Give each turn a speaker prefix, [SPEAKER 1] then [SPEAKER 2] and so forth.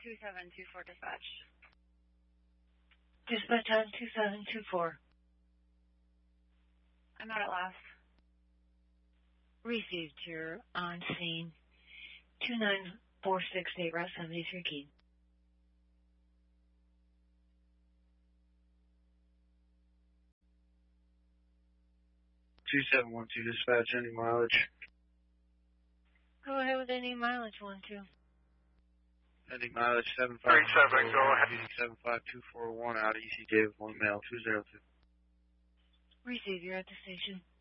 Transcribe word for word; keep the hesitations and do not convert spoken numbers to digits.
[SPEAKER 1] two seven two four dispatch.
[SPEAKER 2] Dispatch on two seven two four.
[SPEAKER 1] I'm out at last.
[SPEAKER 2] Received. You're on scene. two nine four six eight, Route seventy-three Keene.
[SPEAKER 3] two seven one two dispatch, any mileage?
[SPEAKER 2] Go ahead with any mileage, one two.
[SPEAKER 3] Any mileage, seven five two four one, go ahead. seven five two four one, out of E C J with one mail, two zero two.
[SPEAKER 2] Receive, you're at the station.